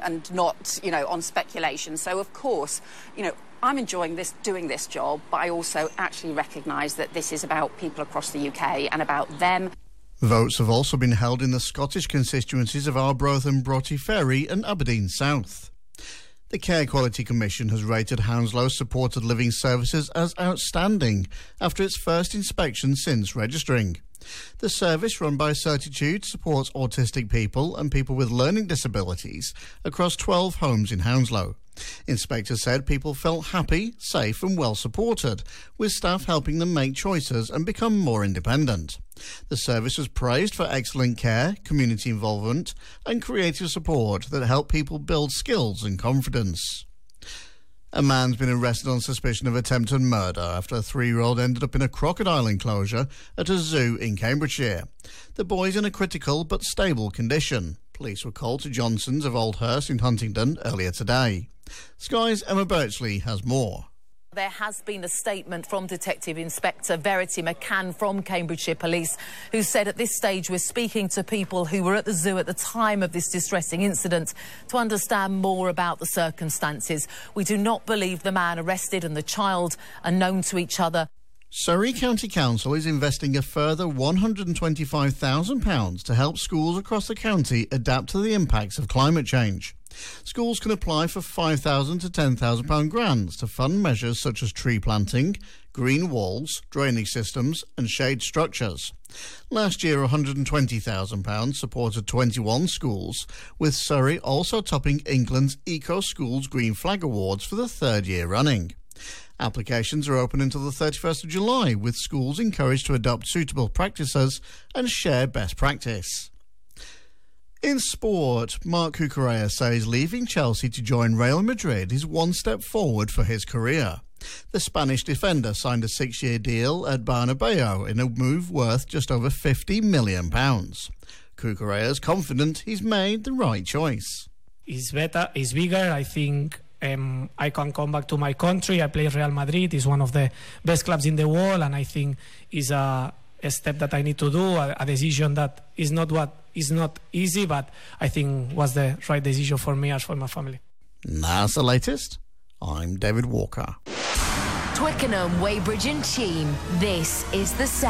and not, on speculation. So, of course, I'm enjoying doing this job, but I also actually recognise that this is about people across the UK and about them. Votes have also been held in the Scottish constituencies of Arbroath and Broughty Ferry and Aberdeen South. The Care Quality Commission has rated Hounslow's supported living services as outstanding after its first inspection since registering. The service, run by Certitude, supports autistic people and people with learning disabilities across 12 homes in Hounslow. Inspectors said people felt happy, safe and well supported, with staff helping them make choices and become more independent. The service was praised for excellent care, community involvement and creative support that help people build skills and confidence. A man's been arrested on suspicion of attempted murder after a 3-year-old ended up in a crocodile enclosure at a zoo in Cambridgeshire. The boy's in a critical but stable condition. Police were called to Johnson's of Oldhurst in Huntingdon earlier today. Sky's Emma Birchley has more. There has been a statement from Detective Inspector Verity McCann from Cambridgeshire Police, who said at this stage we're speaking to people who were at the zoo at the time of this distressing incident to understand more about the circumstances. We do not believe the man arrested and the child are known to each other. Surrey County Council is investing a further £125,000 to help schools across the county adapt to the impacts of climate change. Schools can apply for £5,000 to £10,000 grants to fund measures such as tree planting, green walls, drainage systems and shade structures. Last year, £120,000 supported 21 schools, with Surrey also topping England's Eco Schools Green Flag Awards for the 3rd year running. Applications are open until the 31st of July, with schools encouraged to adopt suitable practices and share best practice. In sport, Marc Cucurella says leaving Chelsea to join Real Madrid is one step forward for his career. The Spanish defender signed a 6-year deal at Bernabeu in a move worth just over £50 million. Cucurella is confident he's made the right choice. It's better, it's bigger, I think. I can come back to my country. I play Real Madrid. It's one of the best clubs in the world, and I think it's a step that I need to do, a decision that is not easy, but I think was the right decision for me as for my family. That's the latest. I'm David Walker. Twickenham, Weybridge and Cheam. This is The Sound.